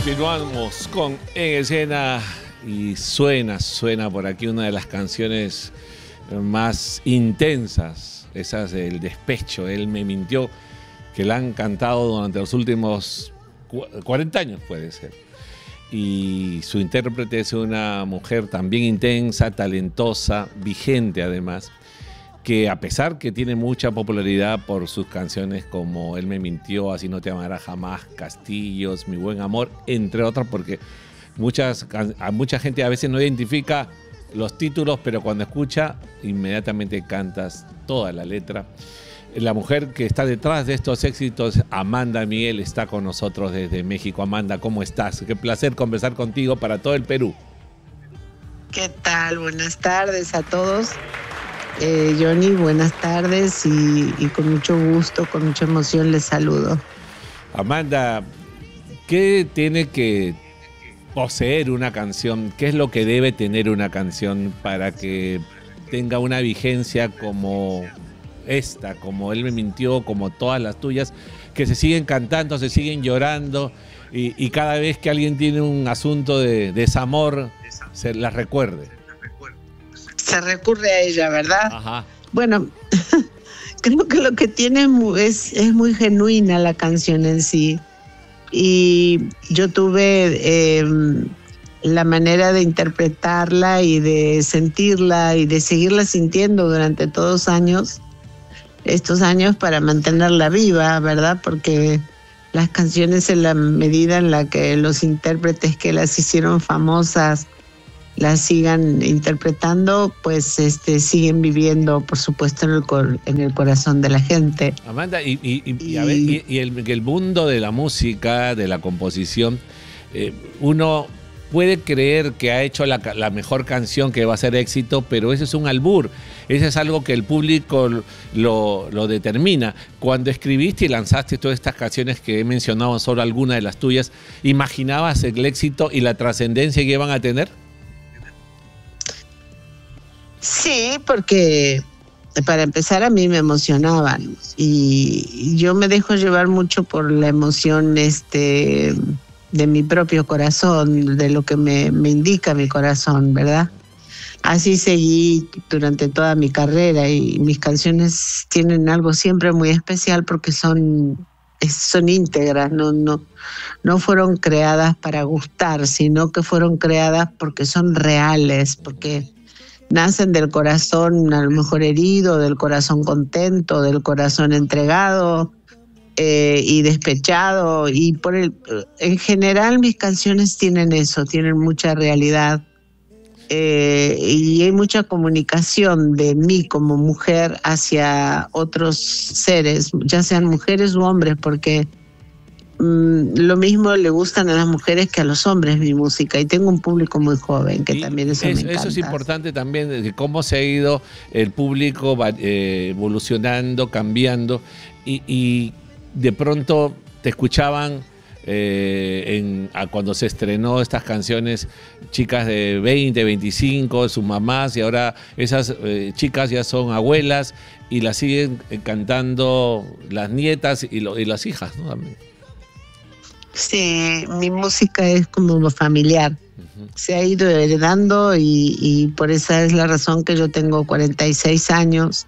Continuamos con En Escena y suena por aquí una de las canciones más intensas, esas del despecho, Él me mintió, que la han cantado durante los últimos 40 años, puede ser. Y su intérprete es una mujer también intensa, talentosa, vigente además, que a pesar que tiene mucha popularidad por sus canciones como Él me mintió, Así no te amará jamás, Castillos, Mi buen amor, entre otras, porque mucha gente a veces no identifica los títulos, pero cuando escucha, inmediatamente cantas toda la letra. La mujer que está detrás de estos éxitos, Amanda Miguel, está con nosotros desde México. Amanda, ¿cómo estás? Qué placer conversar contigo para todo el Perú. ¿Qué tal? Buenas tardes a todos. Johnny, buenas tardes y con mucho gusto, con mucha emoción les saludo. Amanda, ¿qué tiene que poseer una canción? ¿Qué es lo que debe tener una canción para que tenga una vigencia como esta, como Él me mintió, como todas las tuyas, que se siguen cantando, se siguen llorando y cada vez que alguien tiene un asunto de desamor, se la recuerde? Se recurre a ella, ¿verdad? Ajá. Bueno, creo que lo que tiene es muy genuina la canción en sí. Y yo tuve la manera de interpretarla y de sentirla y de seguirla sintiendo durante todos estos años para mantenerla viva, ¿verdad? Porque las canciones, en la medida en la que los intérpretes que las hicieron famosas las sigan interpretando, pues siguen viviendo, por supuesto, en el corazón de la gente. Amanda, el mundo de la música, de la composición, uno puede creer que ha hecho la mejor canción, que va a ser éxito, pero eso es un albur, eso es algo que el público lo determina. Cuando escribiste y lanzaste todas estas canciones que he mencionado, solo algunas de las tuyas, ¿imaginabas el éxito y la trascendencia que iban a tener? Sí, porque para empezar a mí me emocionaban y yo me dejo llevar mucho por la emoción de mi propio corazón, de lo que me indica mi corazón, ¿verdad? Así seguí durante toda mi carrera y mis canciones tienen algo siempre muy especial porque son íntegras, no fueron creadas para gustar, sino que fueron creadas porque son reales, porque nacen del corazón a lo mejor herido, del corazón contento, del corazón entregado y despechado. Y en general mis canciones tienen eso, tienen mucha realidad y hay mucha comunicación de mí como mujer hacia otros seres, ya sean mujeres u hombres, porque lo mismo le gustan a las mujeres que a los hombres mi música, y tengo un público muy joven que también eso me encanta. Eso es importante también, de cómo se ha ido el público evolucionando, cambiando, y de pronto te escuchaban cuando se estrenó estas canciones, chicas de 20, 25, sus mamás, y ahora esas chicas ya son abuelas y las siguen cantando las nietas y las hijas, ¿no? También. Sí, mi música es como familiar. Uh-huh. Se ha ido heredando y por esa es la razón que yo tengo 46 años,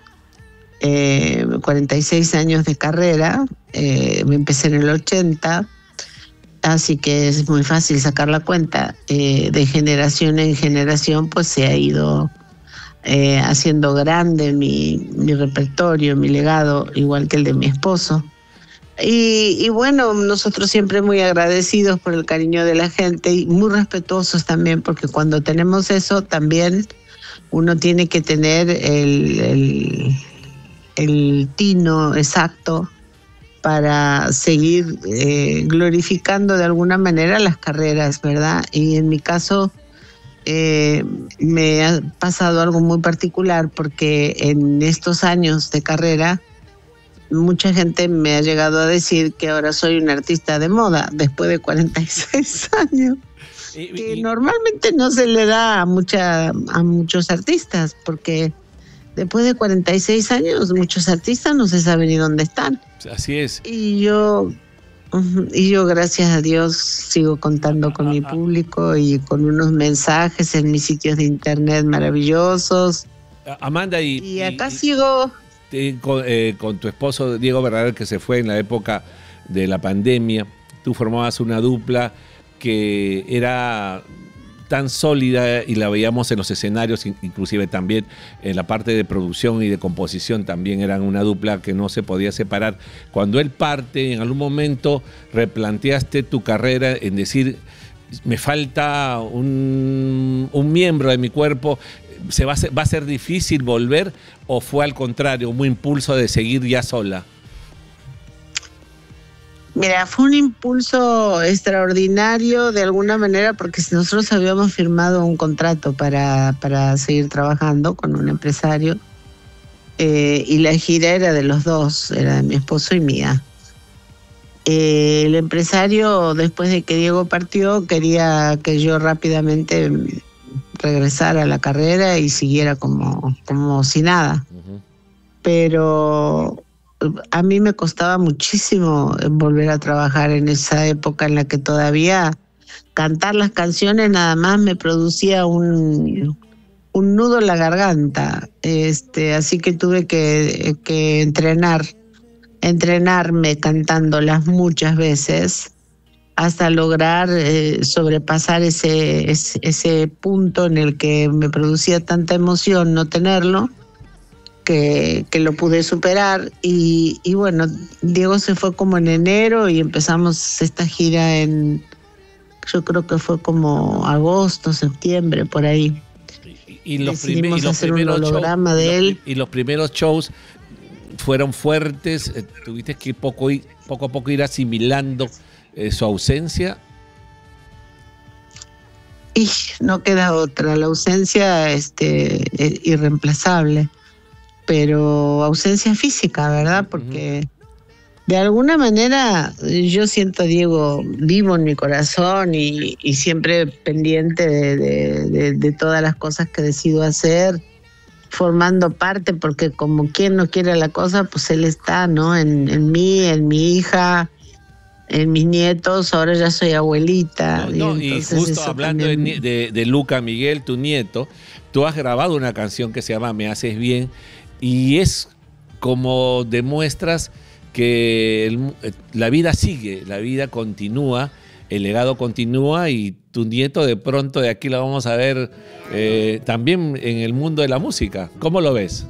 46 años de carrera. Me empecé en el 80, así que es muy fácil sacar la cuenta. De generación en generación, pues se ha ido haciendo grande mi repertorio, mi legado, igual que el de mi esposo. Y bueno, nosotros siempre muy agradecidos por el cariño de la gente y muy respetuosos también, porque cuando tenemos eso también uno tiene que tener el tino exacto para seguir glorificando de alguna manera las carreras, ¿verdad? Y en mi caso me ha pasado algo muy particular, porque en estos años de carrera mucha gente me ha llegado a decir que ahora soy una artista de moda después de 46 años, que normalmente no se le da a muchos artistas, porque después de 46 años muchos artistas no se saben ni dónde están. Así es. Y yo Y yo, gracias a Dios, sigo contando con mi público y con unos mensajes en mis sitios de internet maravillosos. Amanda, y acá sigo. Con tu esposo Diego Verdaguer, que se fue en la época de la pandemia, tú formabas una dupla que era tan sólida y la veíamos en los escenarios, inclusive también en la parte de producción y de composición también eran una dupla que no se podía separar. Cuando él parte, en algún momento replanteaste tu carrera en decir, me falta un miembro de mi cuerpo, ¿va a ser difícil volver o fue al contrario, un impulso de seguir ya sola? Mira, fue un impulso extraordinario de alguna manera porque nosotros habíamos firmado un contrato para seguir trabajando con un empresario y la gira era de los dos, era de mi esposo y mía. El empresario, después de que Diego partió, quería que yo rápidamente regresara a la carrera y siguiera como si nada. Uh-huh. Pero a mí me costaba muchísimo volver a trabajar en esa época en la que todavía cantar las canciones nada más me producía un nudo en la garganta. Así que tuve que entrenarme cantándolas muchas veces hasta lograr sobrepasar ese punto en el que me producía tanta emoción no tenerlo, que lo pude superar. Y bueno, Diego se fue como en enero y empezamos esta gira yo creo que fue como agosto, septiembre, por ahí. Y los primeros shows fueron fuertes, tuviste que poco a poco ir asimilando su ausencia. Y no queda otra, la ausencia es irreemplazable, pero ausencia física, ¿verdad? Porque de alguna manera yo siento a Diego vivo en mi corazón y siempre pendiente de todas las cosas que decido hacer, formando parte, porque como quien no quiere la cosa, pues él está, ¿no? En mí, en mi hija, en mis nietos. Ahora ya soy abuelita. Y justo hablando de Luca Miguel, tu nieto, tú has grabado una canción que se llama Me Haces Bien y es como demuestras que la vida sigue, la vida continúa, el legado continúa y tu nieto de pronto de aquí lo vamos a ver también en el mundo de la música. ¿Cómo lo ves?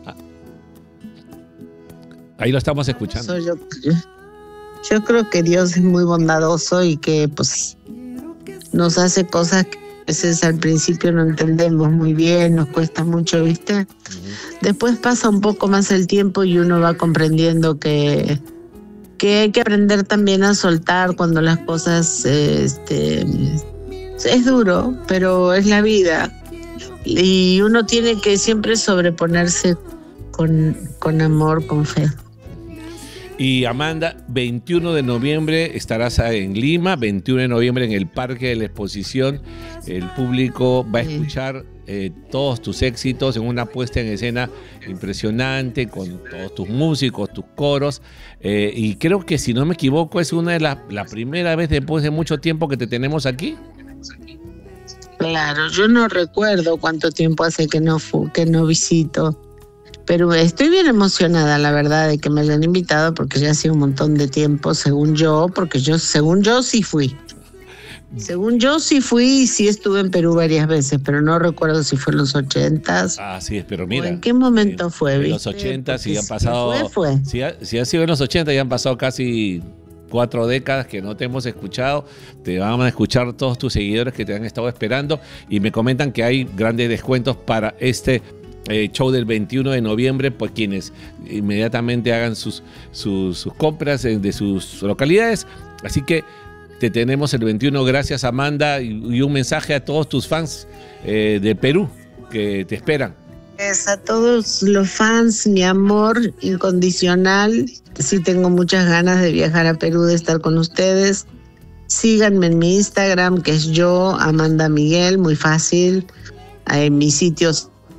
Ahí lo estamos escuchando. Yo creo que Dios es muy bondadoso y que pues nos hace cosas que a veces al principio no entendemos muy bien, nos cuesta mucho, ¿viste? Uh-huh. Después pasa un poco más el tiempo y uno va comprendiendo que hay que aprender también a soltar cuando las cosas es duro, pero es la vida y uno tiene que siempre sobreponerse con amor, con fe. Y Amanda, 21 de noviembre estarás en Lima, 21 de noviembre en el Parque de la Exposición. El público va a escuchar todos tus éxitos en una puesta en escena impresionante con todos tus músicos, tus coros. Y creo que, si no me equivoco, es la primera vez después de mucho tiempo que te tenemos aquí. Claro, yo no recuerdo cuánto tiempo hace que no visito. Pero estoy bien emocionada, la verdad, de que me hayan invitado, porque ya hace un montón de tiempo, según yo sí fui. Según yo sí fui y sí estuve en Perú varias veces, pero no recuerdo si fue en los 80s. Así es, pero mira. ¿En qué momento fue? En los 80s, si han pasado. Fue. Si ha sido en los 80, ya han pasado casi 4 décadas que no te hemos escuchado. Te van a escuchar todos tus seguidores que te han estado esperando y me comentan que hay grandes descuentos para este show del 21 de noviembre, pues quienes inmediatamente hagan sus compras de sus localidades. Así que te tenemos el 21. Gracias, Amanda, y un mensaje a todos tus fans de Perú que te esperan. A todos los fans, mi amor incondicional. Sí, tengo muchas ganas de viajar a Perú, de estar con ustedes. Síganme en mi Instagram, que es Amanda Miguel, muy fácil. En mis sitios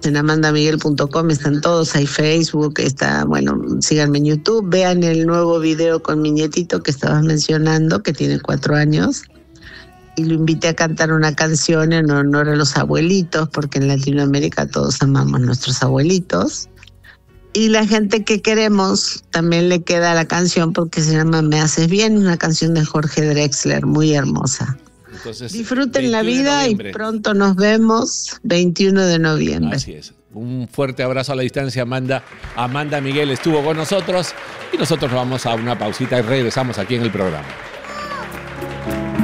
en amandamiguel.com, están todos, hay Facebook, está, bueno, síganme en YouTube, vean el nuevo video con mi nietito que estabas mencionando, que tiene 4 años, y lo invité a cantar una canción en honor a los abuelitos, porque en Latinoamérica todos amamos nuestros abuelitos. Y la gente que queremos también le queda la canción porque se llama Me Haces Bien, una canción de Jorge Drexler, muy hermosa. Entonces, disfruten la vida y pronto nos vemos 21 de noviembre. Así es. Un fuerte abrazo a la distancia, Amanda. Amanda Miguel estuvo con nosotros y nosotros vamos a una pausita y regresamos aquí en el programa.